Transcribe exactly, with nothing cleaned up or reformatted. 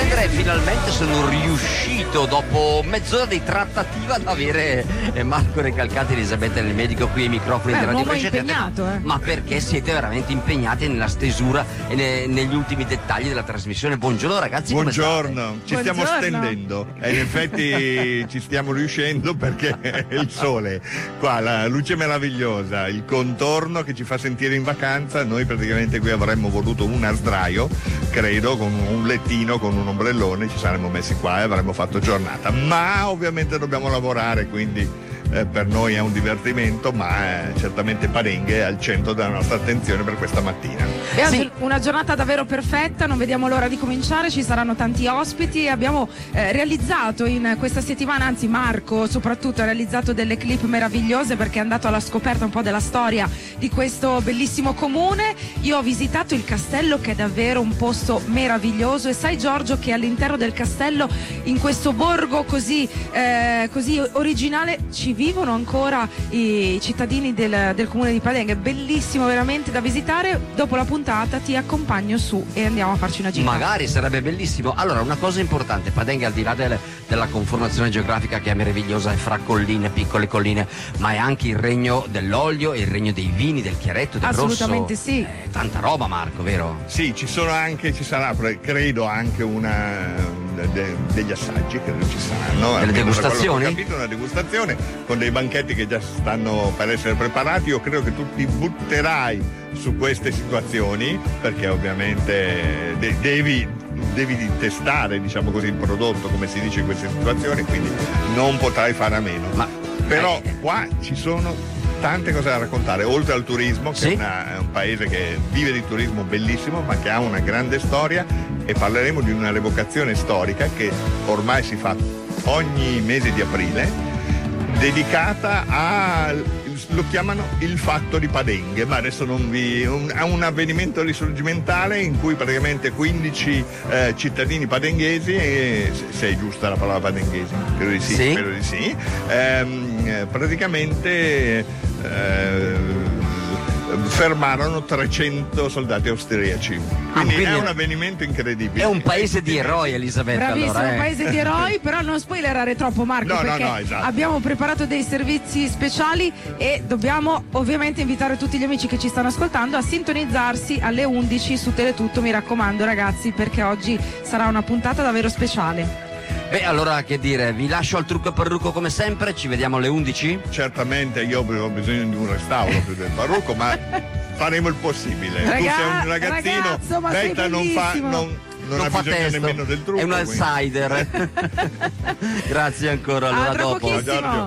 sorprendere, finalmente sono riuscito dopo mezz'ora di trattativa ad avere eh, Marco Recalcati e Elisabetta Del Medico qui ai microfoni Beh, di Radio un uomo Frecciate. impegnato, eh. Ma perché siete veramente impegnati nella stesura e ne- negli ultimi dettagli della trasmissione. Buongiorno ragazzi, come Buongiorno, ci Buongiorno. stiamo stendendo e in effetti ci stiamo riuscendo perché è il sole, qua la luce meravigliosa, il contorno che ci fa sentire in vacanza. Noi praticamente qui avremmo voluto un sdraio, credo, con un lettino, con un ombrellone, ci saremmo messi qua e avremmo fatto giornata, ma ovviamente dobbiamo lavorare, quindi Eh, per noi è un divertimento, ma eh, certamente Padenghe è al centro della nostra attenzione per questa mattina. È Sì. una giornata davvero perfetta, non vediamo l'ora di cominciare, ci saranno tanti ospiti e abbiamo eh, realizzato in questa settimana, anzi Marco soprattutto ha realizzato delle clip meravigliose perché è andato alla scoperta un po' della storia di questo bellissimo comune. Io ho visitato il castello che è davvero un posto meraviglioso e sai Giorgio che all'interno del castello, in questo borgo così, eh, così originale, ci vivono ancora i cittadini del, del comune di Padenghe. Bellissimo veramente da visitare. Dopo la puntata ti accompagno su e andiamo a farci una gita. Magari sarebbe bellissimo. Allora, una cosa importante, Padenghe al di là del- della conformazione geografica che è meravigliosa, è fra colline, piccole colline, ma è anche il regno dell'olio, il regno dei vini, del chiaretto, del Assolutamente rosso. sì. Eh, tanta roba Marco, vero? Sì, ci sono anche, ci sarà, pre- credo anche una de- degli assaggi, credo ci saranno. Delle almeno da quello che ho degustazioni? capito, una degustazione con dei banchetti che già stanno per essere preparati. Io credo che tu ti butterai su queste situazioni perché ovviamente de- devi, devi testare, diciamo così, il prodotto, come si dice in queste situazioni, quindi non potrai fare a meno. Ma Però eh, qua ci sono tante cose da raccontare, oltre al turismo, che Sì. è, una- è un paese che vive di turismo bellissimo, ma che ha una grande storia, e parleremo di una revocazione storica che ormai si fa ogni mese di aprile, dedicata a, lo chiamano il fatto di Padenghe, ma adesso non vi, un, a un avvenimento risorgimentale in cui praticamente quindici eh, cittadini padenghesi, e, se, se è giusta la parola padenghesi, credo di sì, Sì. spero di sì, ehm, eh, praticamente eh, fermarono trecento soldati austriaci. Quindi, quindi è un avvenimento incredibile. è un paese di eroi, Elisabetta. Bravissimo, allora, eh. un paese di eroi, però non spoilerare troppo Marco, No, no, perché no, esatto. abbiamo preparato dei servizi speciali e dobbiamo ovviamente invitare tutti gli amici che ci stanno ascoltando a sintonizzarsi alle undici su Teletutto, mi raccomando ragazzi, perché oggi sarà una puntata davvero speciale. Beh, allora che dire, vi lascio al trucco e parrucco come sempre, ci vediamo alle undici. Certamente io ho bisogno di un restauro più del parrucco, ma faremo il possibile. Raga- tu sei un ragazzino, ragazzo, ma sei Detta non fa, bellissimo. non, non Non ha fa bisogno testo, nemmeno del trucco. è un quindi. outsider. Grazie ancora, A allora tra dopo. pochissimo. Giorgio.